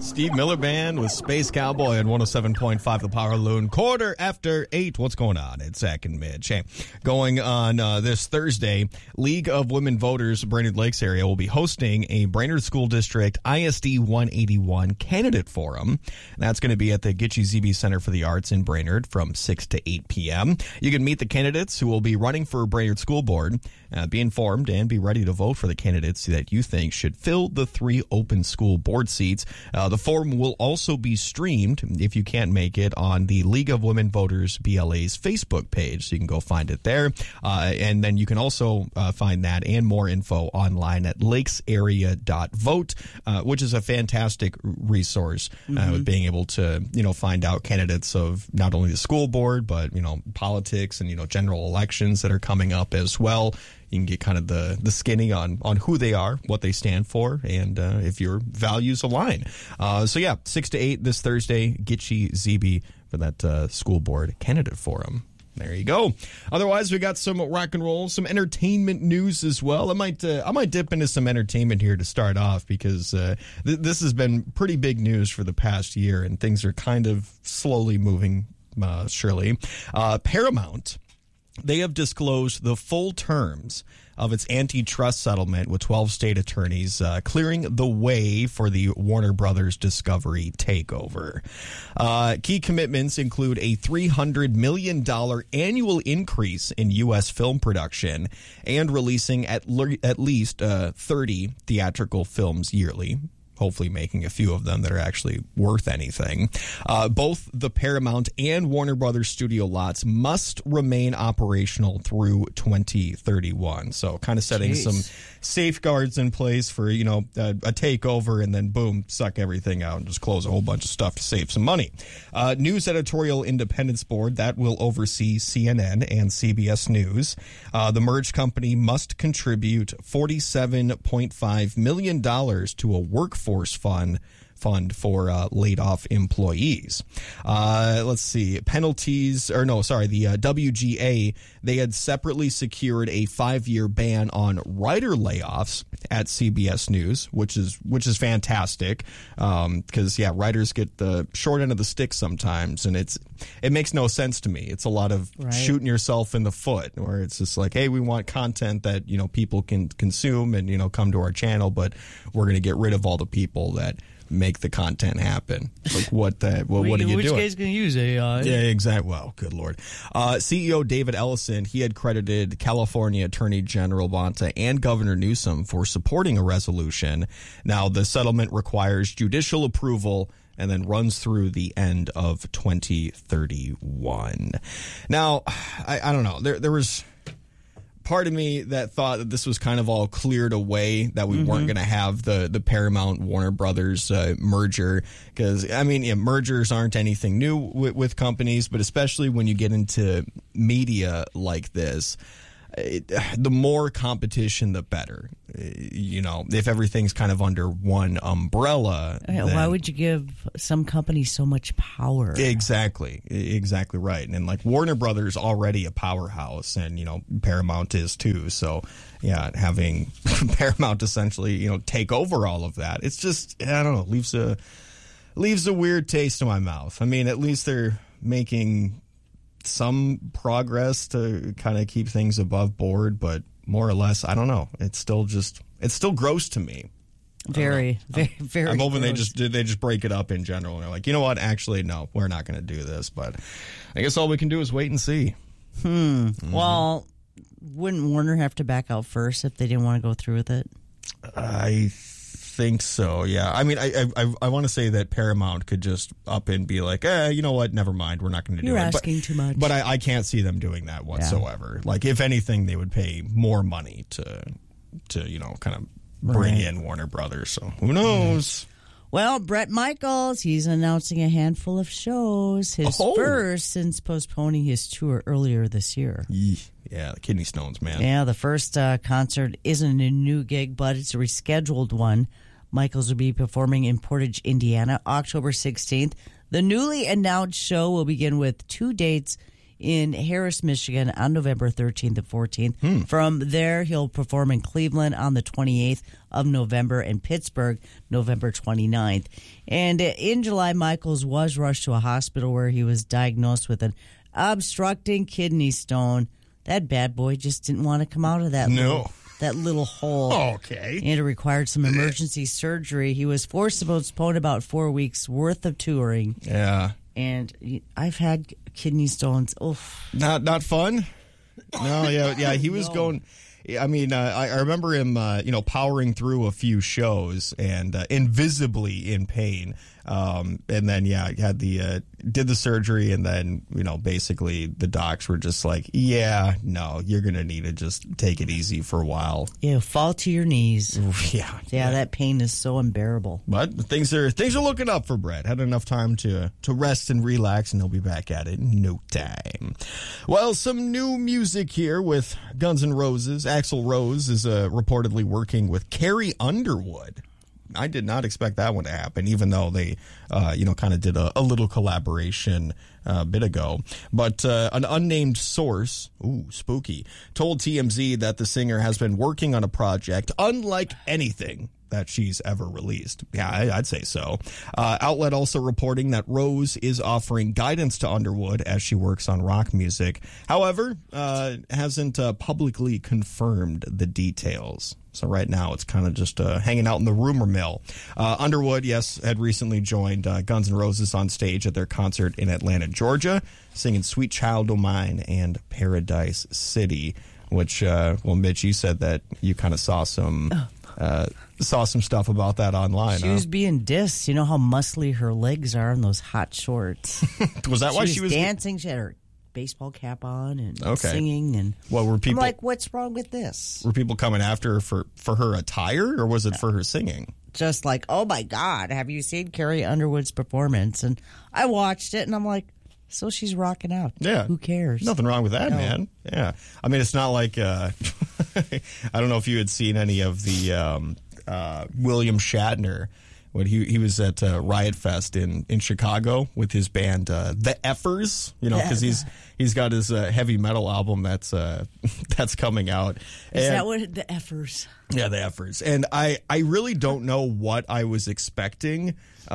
Steve Miller Band with Space Cowboy on 107.5 The Power Loon. 8:15. What's going on? It's Zach and Mitch. Hey, going on this Thursday, League of Women Voters Brainerd Lakes area will be hosting a Brainerd School District ISD 181 candidate forum. And that's going to be at the Gitche Zebe Center for the Arts in Brainerd from 6 to 8 p.m. You can meet the candidates who will be running for Brainerd School Board, be informed, and be ready to vote for the candidates that you think should fill the 3 open school board seats. The forum will also be streamed, if you can't make it, on the League of Women Voters BLA's Facebook page. So you can go find it there. And then you can also find that and more info online at lakesarea.vote, which is a fantastic resource with being able to, find out candidates of not only the school board, but, politics and, general elections that are coming up as well. You can get kind of the skinny on who they are, what they stand for, and if your values align. 6 to 8 this Thursday, Gitche Zebe for that school board candidate forum. There you go. Otherwise, we got some rock and roll, some entertainment news as well. I might dip into some entertainment here to start off because this has been pretty big news for the past year, and things are kind of slowly moving, surely. Paramount, they have disclosed the full terms of its antitrust settlement with 12 state attorneys, clearing the way for the Warner Brothers Discovery takeover. Key commitments include a $300 million annual increase in U.S. film production and releasing at least 30 theatrical films yearly, hopefully making a few of them that are actually worth anything. Both the Paramount and Warner Brothers studio lots must remain operational through 2031. So kind of setting some safeguards in place for, a takeover and then boom, suck everything out and just close a whole bunch of stuff to save some money. News Editorial Independence Board, that will oversee CNN and CBS News. The merged company must contribute $47.5 million to a workforce fund for laid-off employees. Let's see. The WGA, they had separately secured a 5-year ban on writer layoffs at CBS News, which is fantastic because, writers get the short end of the stick sometimes, and it makes no sense to me. It's a lot of shooting yourself in the foot, where it's just like, hey, we want content that, people can consume and, come to our channel, but we're going to get rid of all the people that make the content happen. Like what are you doing? Which guy's going to use AI? Yeah, exactly. Well, good Lord. CEO David Ellison, he had credited California Attorney General Bonta and Governor Newsom for supporting a resolution. Now, the settlement requires judicial approval and then runs through the end of 2031. Now, I don't know. There was part of me that thought that this was kind of all cleared away, that we weren't going to have the Paramount Warner Brothers merger, because mergers aren't anything new with companies, but especially when you get into media like this, the more competition, the better. If everything's kind of under one umbrella. Why would you give some companies so much power? Exactly right. And like Warner Brothers already a powerhouse, and Paramount is too. So having Paramount essentially take over all of that, it's just, I don't know, leaves a weird taste in my mouth. I mean, at least they're making some progress to kind of keep things above board, but more or less, I don't know. It's still gross to me. Very. I'm hoping gross. they just break it up in general. And they're like, you know what? Actually, no, we're not going to do this. But I guess all we can do is wait and see. Well, wouldn't Warner have to back out first if they didn't want to go through with it? I think so, yeah. I mean, I want to say that Paramount could just up and be like, you know what, never mind, we're not going to do it. You're asking too much. But I can't see them doing that whatsoever. Yeah. Like, if anything, they would pay more money to kind of bring in Warner Brothers. So who knows? Well, Bret Michaels, he's announcing a handful of shows, his first since postponing his tour earlier this year. Yeah, the kidney stones, man. Yeah, the first concert isn't a new gig, but it's a rescheduled one. Michaels will be performing in Portage, Indiana, October 16th. The newly announced show will begin with 2 dates in Harris, Michigan on November 13th and 14th. From there, he'll perform in Cleveland on the 28th of November and Pittsburgh November 29th. And in July, Michaels was rushed to a hospital where he was diagnosed with an obstructing kidney stone. That bad boy just didn't want to come out of that little hole. Okay. And it required some emergency surgery. He was forced to postpone about 4 weeks worth of touring. Yeah. And I've had kidney stones. Oof. Not fun? No, yeah. He was going. I mean, I remember him, powering through a few shows and invisibly in pain. And then, had did the surgery, and then, basically the docs were just like, yeah, no, you're going to need to just take it easy for a while. Yeah, fall to your knees. Yeah. That pain is so unbearable. But things are looking up for Brett. Had enough time to rest and relax, and he'll be back at it in no time. Well, some new music here with Guns N' Roses. Axl Rose is reportedly working with Carrie Underwood. I did not expect that one to happen, even though they, kind of did a little collaboration a bit ago. But an unnamed source, spooky, told TMZ that the singer has been working on a project unlike anything that she's ever released. Yeah, I'd say so. Outlet also reporting that Rose is offering guidance to Underwood as she works on rock music. However, hasn't publicly confirmed the details. So right now it's kind of just hanging out in the rumor mill. Underwood, yes, had recently joined Guns N' Roses on stage at their concert in Atlanta, Georgia, singing Sweet Child O' Mine and Paradise City, which, Mitch, you said that you kind of saw some stuff about that online. She was being dissed. You know how muscly her legs are in those hot shorts. Was that why she was dancing? She had her baseball cap on and singing. And were people? I'm like, what's wrong with this? Were people coming after her for her attire, or was it for her singing? Just like, oh my God, have you seen Carrie Underwood's performance? And I watched it, and I'm like, so she's rocking out. Yeah. Who cares? Nothing wrong with that, man. Yeah. I mean, it's not like, I don't know if you had seen any of the William Shatner when he was at Riot Fest in Chicago with his band, The Effers, because he's got his heavy metal album that's coming out. Is that what The Effers? Yeah, The Effers. And I really don't know what I was expecting.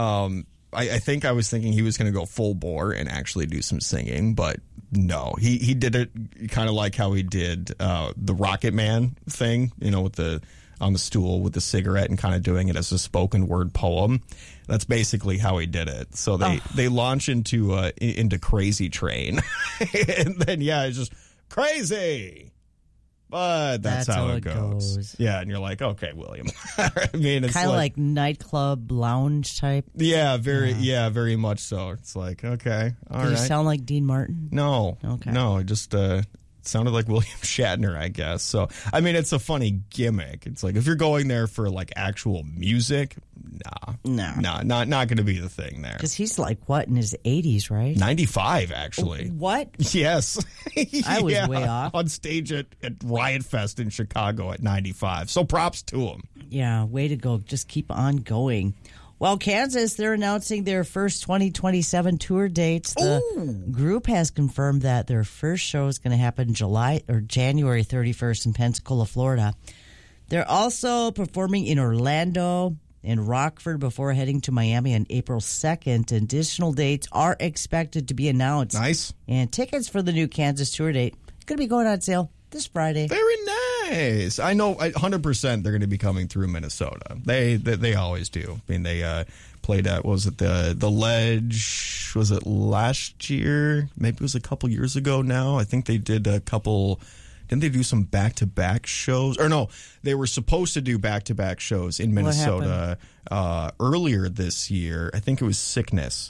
I think I was thinking he was going to go full bore and actually do some singing, but no, he did it kind of like how he did the Rocket Man thing, with on the stool with the cigarette and kind of doing it as a spoken word poem. That's basically how he did it. So they launch into Crazy Train, and then it's just crazy. But that's how it goes. Yeah, and you're like, okay, William. I mean, it's kind of like nightclub lounge type. Yeah, very much so. It's like, okay, all right. Did he sound like Dean Martin? No. Okay. No, it just sounded like William Shatner, I guess. So, I mean, it's a funny gimmick. It's like, if you're going there for like actual music, not going to be the thing there. Because he's like, what, in his 80s, right? 95, actually. What? Yes. I was way off. On stage at Riot Fest in Chicago at 95. So props to him. Yeah, way to go. Just keep on going. Well, Kansas, they're announcing their first 2027 tour dates. The group has confirmed that their first show is going to happen January 31st in Pensacola, Florida. They're also performing in Orlando and Rockford before heading to Miami on April 2nd. Additional dates are expected to be announced. Nice. And tickets for the new Kansas tour date are going to be going on sale this Friday. Very nice. I know 100% they're going to be coming through Minnesota. They always do. I mean, they played at, what was it, the Ledge? Was it last year? Maybe it was a couple years ago now. I think they did a couple. Didn't they do some back-to-back shows? Or no, they were supposed to do back-to-back shows in Minnesota earlier this year. I think it was sickness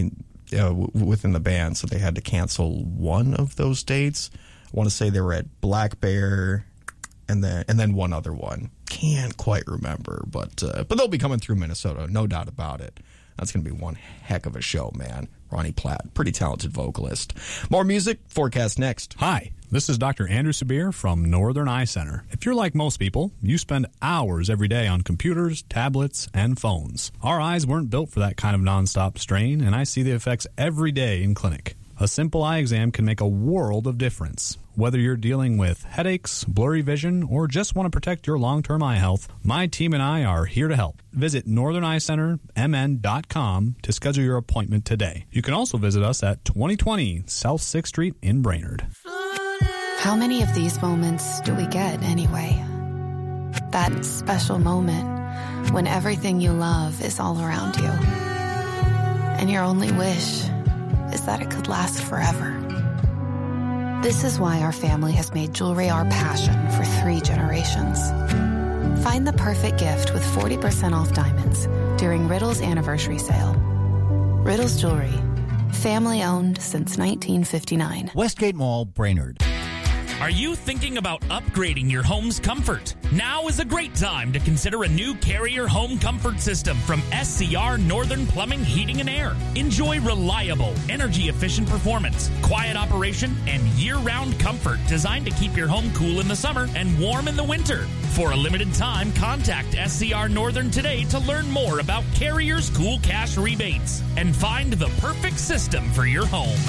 within the band, so they had to cancel one of those dates. I want to say they were at Black Bear and then one other one. Can't quite remember, but they'll be coming through Minnesota, no doubt about it. That's going to be one heck of a show, man. Ronnie Platt, pretty talented vocalist. More music, forecast next. Hi, this is Dr. Andrew Sabir from Northern Eye Center. If you're like most people, you spend hours every day on computers, tablets, and phones. Our eyes weren't built for that kind of nonstop strain, and I see the effects every day in clinic. A simple eye exam can make a world of difference. Whether you're dealing with headaches, blurry vision, or just want to protect your long-term eye health, my team and I are here to help. Visit northerneyecentermn.com to schedule your appointment today. You can also visit us at 2020 South 6th Street in Brainerd. How many of these moments do we get anyway? That special moment when everything you love is all around you. And your only wish is that it could last forever. This is why our family has made jewelry our passion for 3 generations. Find the perfect gift with 40% off diamonds during Riddle's anniversary sale. Riddle's Jewelry, family owned since 1959. Westgate Mall, Brainerd. Are you thinking about upgrading your home's comfort? Now is a great time to consider a new Carrier home comfort system from SCR Northern Plumbing, Heating, and Air. Enjoy reliable, energy-efficient performance, quiet operation, and year-round comfort designed to keep your home cool in the summer and warm in the winter. For a limited time, contact SCR Northern today to learn more about Carrier's cool cash rebates and find the perfect system for your home.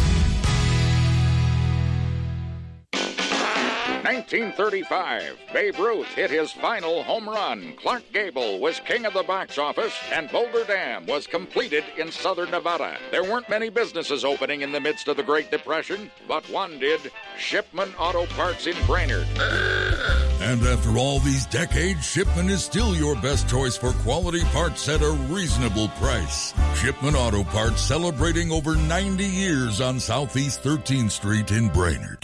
1935, Babe Ruth hit his final home run. Clark Gable was king of the box office, and Boulder Dam was completed in southern Nevada. There weren't many businesses opening in the midst of the Great Depression, but one did, Shipman Auto Parts in Brainerd. And after all these decades, Shipman is still your best choice for quality parts at a reasonable price. Shipman Auto Parts, celebrating over 90 years on Southeast 13th Street in Brainerd.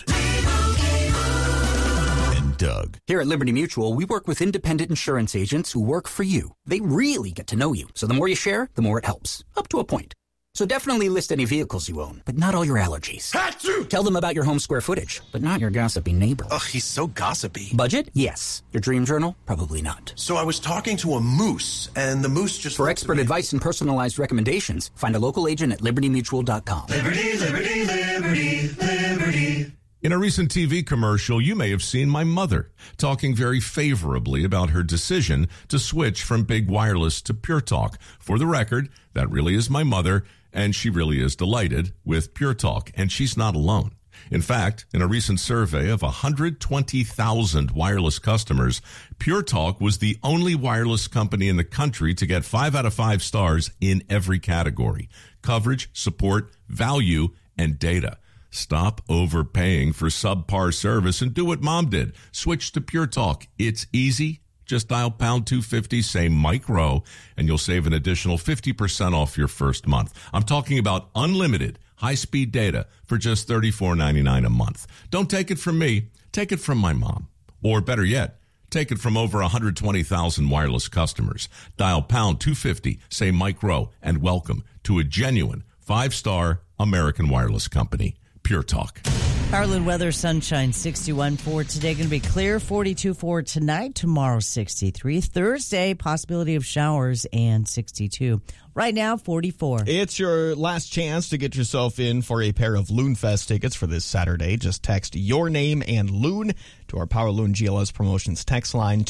Doug. Here at Liberty Mutual, we work with independent insurance agents who work for you. They really get to know you, so the more you share, the more it helps. Up to a point. So definitely list any vehicles you own, but not all your allergies. Achoo! Tell them about your home square footage, but not your gossipy neighbor. Ugh, he's so gossipy. Budget? Yes. Your dream journal? Probably not. So I was talking to a moose, and the moose just... For expert advice and personalized recommendations, find a local agent at libertymutual.com. Liberty, liberty, liberty, liberty. In a recent TV commercial, you may have seen my mother talking very favorably about her decision to switch from Big Wireless to Pure Talk. For the record, that really is my mother, and she really is delighted with Pure Talk, and she's not alone. In fact, in a recent survey of 120,000 wireless customers, Pure Talk was the only wireless company in the country to get 5 out of 5 stars in every category: coverage, support, value, and data. Stop overpaying for subpar service and do what Mom did. Switch to Pure Talk. It's easy. Just dial pound 250, say Mike Rowe, and you'll save an additional 50% off your first month. I'm talking about unlimited high-speed data for just $34.99 a month. Don't take it from me. Take it from my mom. Or better yet, take it from over 120,000 wireless customers. Dial pound 250, say Mike Rowe, and welcome to a genuine 5-star American wireless company. Pure Talk. Harlan weather, sunshine, 61 for today. Going to be clear, 42 for tonight. Tomorrow, 63. Thursday, possibility of showers, and 62. Right now, 44. It's your last chance to get yourself in for a pair of Loon Fest tickets for this Saturday. Just text your name and Loon to our Power Loon GLS Promotions text line,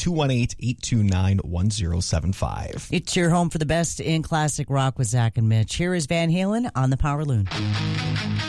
218-829-1075. It's your home for the best in classic rock with Zach and Mitch. Here is Van Halen on the Power Loon.